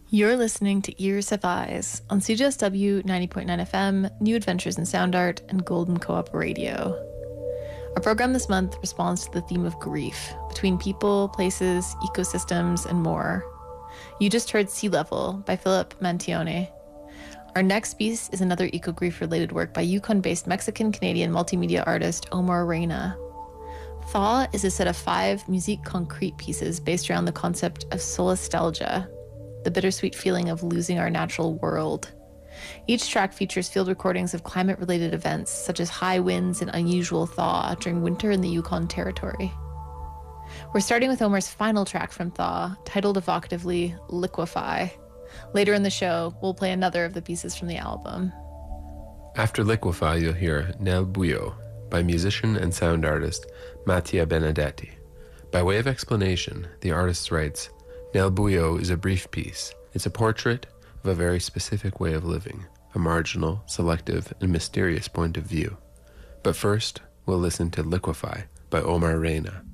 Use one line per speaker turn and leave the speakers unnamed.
You're listening to Ears Have Eyes on CJSW 90.9 FM, New Adventures in Sound Art, and Golden Co-op Radio. Our program this month responds to the theme of grief between people, places, ecosystems, and more. You just heard Sea Level by Philip Mantione. Our next piece is another eco-grief-related work by Yukon-based Mexican-Canadian multimedia artist Omar Reyna. Thaw is a set of 5 musique concrete pieces based around the concept of solastalgia, the bittersweet feeling of losing our natural world. Each track features field recordings of climate-related events, such as high winds and unusual thaw during winter in the Yukon Territory. We're starting with Omar's final track from Thaw, titled evocatively Liquefy. Later in the show, we'll play another of the pieces from the album.
After Liquefy, you'll hear Nel Buio by musician and sound artist Mattia Benedetti. By way of explanation, the artist writes, Nel Buio is a brief piece. It's a portrait of a very specific way of living, a marginal, selective, and mysterious point of view. But first, we'll listen to Liquefy by Omar Reyna.